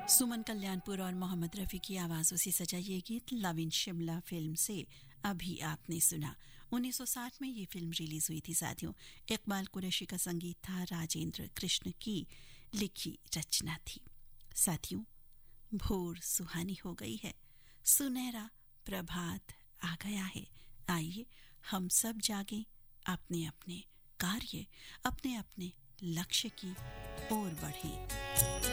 सुमन कल्याणपुर और मोहम्मद रफ़ी की आवाज़ों से सजा ये गीत लव इन शिमला फिल्म से अभी आपने सुना। 1960 में ये फिल्म रिलीज हुई थी साथियों। इकबाल कुरैशी का संगीत था, राजेंद्र कृष्ण की लिखी रचना थी। साथियों, भोर सुहानी हो गई है, सुनहरा प्रभात आ गया है। आइए हम सब जागें, अपने अपने कार्य, अपने अपने लक्ष्य की ओर बढ़ें।